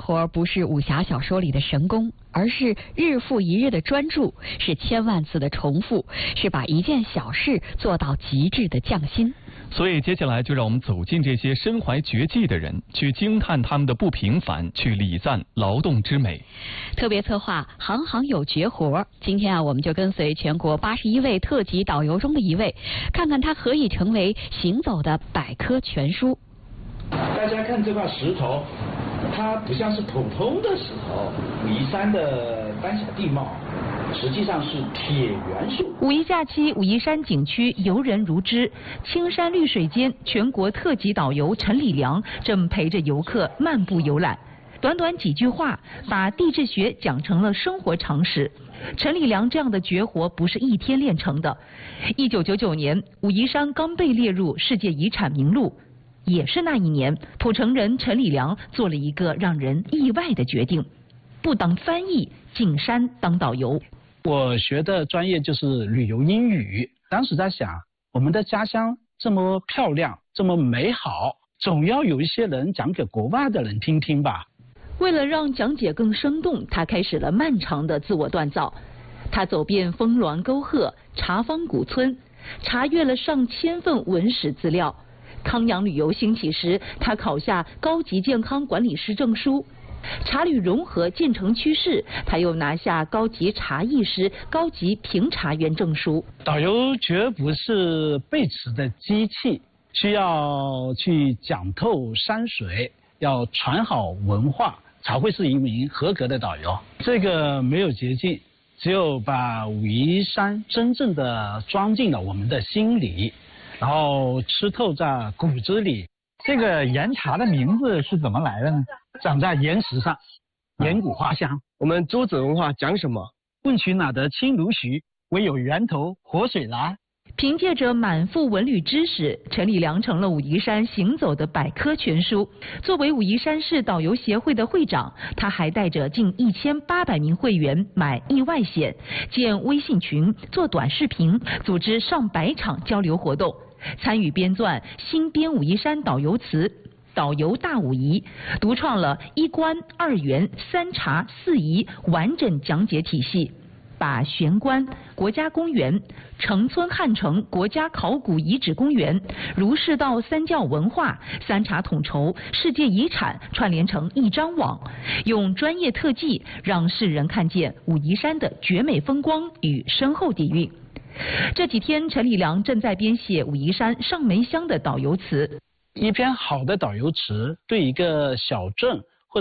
活不是武侠小说里的神功，而是日复一日的专注，是千万次的重复，是把一件小事做到极致的匠心。 所以接下来就让我们走进这些身怀绝技的人，去惊叹他们的不平凡，去礼赞劳动之美。 特别策划行行有绝活，今天我们就跟随全国81位特级导游中的一位，看看他何以成为行走的百科全书。 大家看这块石头，它不像是普通的石头，武夷山的丹霞地貌实际上是铁元素。 五一假期，武夷山景区游人如织，青山绿水间，全国特级导游陈礼良正陪着游客漫步游览。短短几句话，把地质学讲成了生活常识。陈礼良这样的绝活不是一天练成的。1999年，武夷山刚被列入世界遗产名录。也是那一年，蒲城人陈礼良做了一个让人意外的决定，不当翻译，进山当导游。 我学的专业就是旅游英语，当时在想，我们的家乡这么漂亮，这么美好，总要有一些人讲给国外的人听听吧。 为了让讲解更生动，他开始了漫长的自我锻造。他走遍峰峦沟壑、茶坊古村，查阅了上千份文史资料。康养旅游兴起时，他考下高级健康管理师证书。茶旅融合渐成趋势，他又拿下高级茶艺师、高级评茶员证书。 导游绝不是背词的机器，需要去讲透山水，要传好文化，才会是一名合格的导游。这个没有捷径，只有把武夷山真正的装进了我们的心里，然后吃透在骨子里。 这个岩茶的名字是怎么来的呢？ 长在岩石上，岩谷花香。 我们舟子文化讲什么？ 问渠哪得清如许，唯有源头活水来。 凭借着满腹文旅知识，陈礼良成了武夷山行走的百科全书。作为武夷山市导游协会的会长，他还带着近1800名会员买意外险，建微信群，做短视频，组织上百场交流活动，参与编撰新编武夷山导游词。导游大武夷，独创了1关2园3茶4夷完整讲解体系，把玄关国家公园、城村汉城国家考古遗址公园、儒释道三教文化、3茶统筹世界遗产串联成一张网，用专业特技让世人看见武夷山的绝美风光与深厚底蕴。这几天，陈礼良正在编写武夷山上梅乡的导游词。 一篇好的导游词对一个小镇